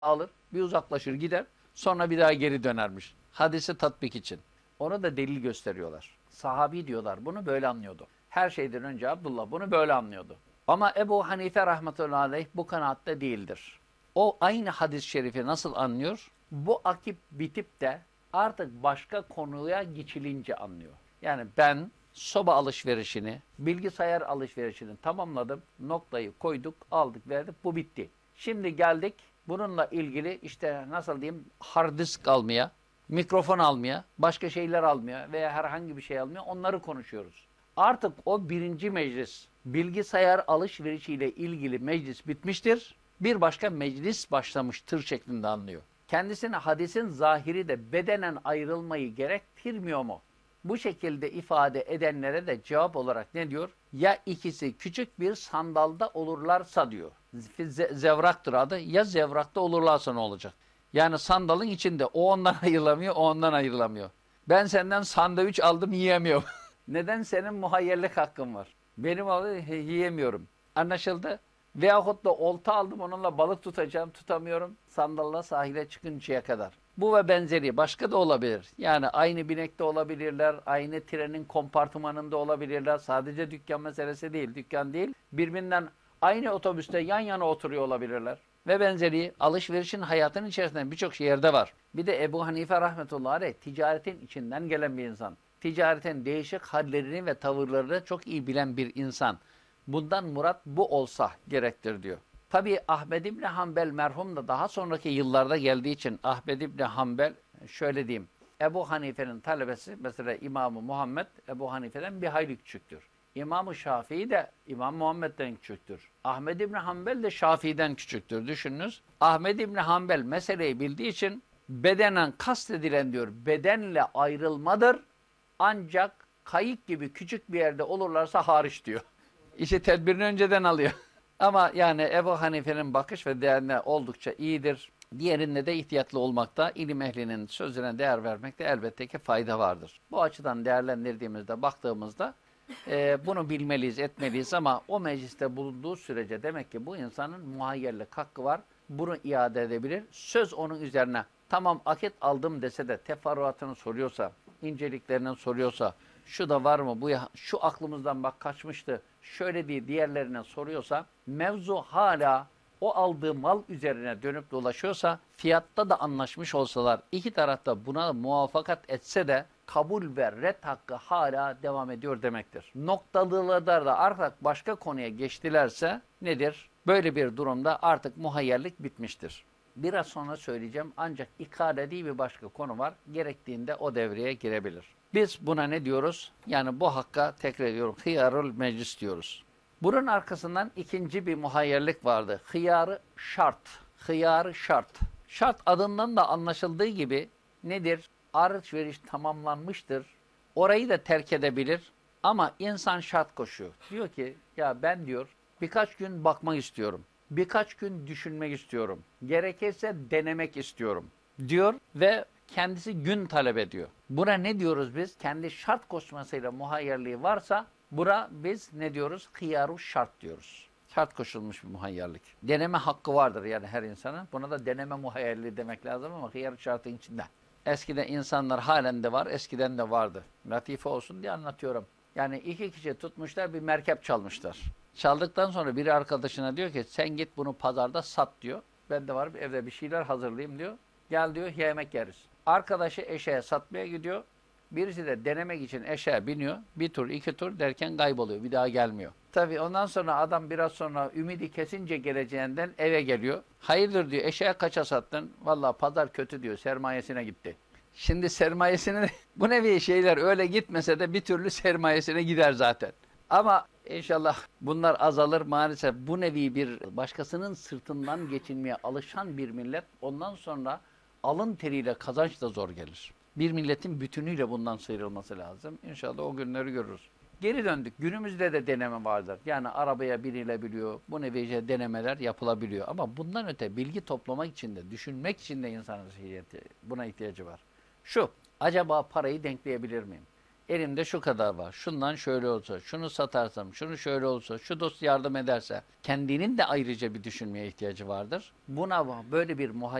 alır, bir uzaklaşır gider, sonra bir daha geri dönermiş. Hadisi tatbik için. Onu da delil gösteriyorlar. Sahabi diyorlar, bunu böyle anlıyordu. Her şeyden önce Abdullah bunu böyle anlıyordu. Ama Ebu Hanife rahmetullahi aleyh bu kanaatte değildir. O aynı hadis-i şerifi nasıl anlıyor? Bu akip bitip de artık başka konuya geçilince anlıyor. Yani ben soba alışverişini, bilgisayar alışverişini tamamladım. Noktayı koyduk, aldık, verdik. Bu bitti. Şimdi geldik bununla ilgili işte nasıl diyeyim hard disk almaya, mikrofon almaya, başka şeyler almaya veya herhangi bir şey almaya onları konuşuyoruz. Artık o birinci meclis bilgisayar alışverişiyle ilgili meclis bitmiştir. Bir başka meclis başlamıştır şeklinde anlıyor. Kendisine hadisin zahiri de bedenen ayrılmayı gerektirmiyor mu? Bu şekilde ifade edenlere de cevap olarak ne diyor? Ya ikisi küçük bir sandalda olurlarsa diyor. Zevraktır adı. Ya zevrakta olurlarsa ne olacak? Yani sandalın içinde o ondan ayrılamıyor, o ondan ayrılamıyor. Ben senden sandviç aldım yiyemiyorum. Neden? Senin muhayyerlik hakkın var. Benim yiyemiyorum. Anlaşıldı? Veyahut da olta aldım onunla balık tutacağım, tutamıyorum. Sandalla sahile çıkıncaya kadar. Bu ve benzeri başka da olabilir. Yani aynı binekte olabilirler, aynı trenin kompartımanında olabilirler. Sadece dükkan meselesi değil, dükkan değil. Birbirinden aynı otobüste yan yana oturuyor olabilirler. Ve benzeri alışverişin hayatın içerisinde birçok yerde var. Bir de Ebu Hanife rahmetullahi aleyh ticaretin içinden gelen bir insan. Ticaretin değişik hallerini ve tavırlarını çok iyi bilen bir insan. Bundan murat bu olsa gerektir diyor. Tabii Ahmed İbni Hanbel merhum da daha sonraki yıllarda geldiği için Ahmed İbni Hanbel şöyle diyeyim. Ebu Hanife'nin talebesi mesela İmam-ı Muhammed Ebu Hanife'den bir hayli küçüktür. İmam-ı Şafii de İmam Muhammed'den küçüktür. Ahmed İbni Hanbel de Şafii'den küçüktür. Düşününüz. Ahmed İbni Hanbel meseleyi bildiği için bedenen kastedilen diyor bedenle ayrılmadır ancak kayık gibi küçük bir yerde olurlarsa hariç diyor. İşi tedbirini önceden alıyor. Ama yani Ebu Hanife'nin bakış ve değerine oldukça iyidir. Diğerinde de ihtiyatlı olmakta, ilim ehlinin sözüne değer vermekte elbette ki fayda vardır. Bu açıdan değerlendirdiğimizde, baktığımızda bunu bilmeliyiz, etmeliyiz ama o mecliste bulunduğu sürece demek ki bu insanın muhayyerlik hakkı var. Bunu iade edebilir. Söz onun üzerine tamam akit aldım dese de teferruatını soruyorsa, inceliklerini soruyorsa, şu da var mı, bu şu aklımızdan bak kaçmıştı, şöyle diye diğerlerine soruyorsa, mevzu hala o aldığı mal üzerine dönüp dolaşıyorsa, fiyatta da anlaşmış olsalar, iki tarafta buna muvaffakat etse de kabul ve ret hakkı hala devam ediyor demektir. Noktalılarda da artık başka konuya geçtilerse nedir? Böyle bir durumda artık muhayyerlik bitmiştir. Biraz sonra söyleyeceğim ancak ikale diye bir başka konu var. Gerektiğinde o devreye girebilir. Biz buna ne diyoruz? Yani bu hakka tekrar ediyorum. Hıyarul meclis diyoruz. Bunun arkasından ikinci bir muhayyerlik vardı. Hıyarı şart. Hıyarı şart. Şart adından da anlaşıldığı gibi nedir? Alışveriş tamamlanmıştır. Orayı da terk edebilir. Ama insan şart koşuyor. Diyor ki ya ben diyor birkaç gün bakmak istiyorum. Birkaç gün düşünmek istiyorum. Gerekirse denemek istiyorum diyor ve kendisi gün talep ediyor. Buna ne diyoruz biz? Kendi şart koşmasıyla muhayyerliği varsa buna biz ne diyoruz? Hıyaru şart diyoruz. Şart koşulmuş bir muhayyerlik. Deneme hakkı vardır yani her insanın. Buna da deneme muhayyerliği demek lazım ama hıyar şartın içinde. Eskiden insanlar halen de var, eskiden de vardı. Latife olsun diye anlatıyorum. Yani iki kişi tutmuşlar bir merkep çalmışlar. Çaldıktan sonra biri arkadaşına diyor ki sen git bunu pazarda sat diyor. Ben de var evde bir şeyler hazırlayayım diyor. Gel diyor yemek yeriz. Arkadaşı eşeğe satmaya gidiyor. Birisi de denemek için eşeğe biniyor. Bir tur iki tur derken kayboluyor. Bir daha gelmiyor. Tabii ondan sonra adam biraz sonra ümidi kesince geleceğinden eve geliyor. Hayırdır diyor eşeğe kaça sattın? Vallahi pazar kötü diyor sermayesine gitti. Şimdi sermayesine bu nevi şeyler öyle gitmese de bir türlü sermayesine gider zaten. Ama inşallah bunlar azalır maalesef. Bu nevi bir başkasının sırtından geçinmeye alışan bir millet ondan sonra alın teriyle kazanç da zor gelir. Bir milletin bütünüyle bundan sıyrılması lazım. İnşallah o günleri görürüz. Geri döndük. Günümüzde de deneme vardır. Yani arabaya binilebiliyor. Bu nevi denemeler yapılabiliyor. Ama bundan öte bilgi toplamak için de, düşünmek için de insanın buna ihtiyacı var. Şu, acaba parayı denkleyebilir miyim? Elimde şu kadar var. Şundan şöyle olsa, şunu satarsam, şunu şöyle olsa, şu dost yardım ederse. Kendinin de ayrıca bir düşünmeye ihtiyacı vardır. Buna böyle bir